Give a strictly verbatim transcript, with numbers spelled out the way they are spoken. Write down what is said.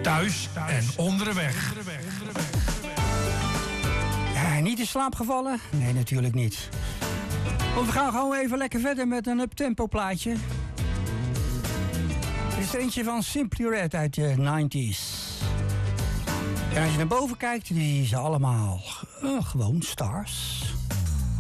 Thuis en onderweg. Ja, niet in slaap gevallen? Nee, natuurlijk niet. Want we gaan gewoon even lekker verder met een uptempo plaatje. Dit is er eentje van Simply Red uit de nineties. En als je naar boven kijkt, die zijn allemaal uh, gewoon stars.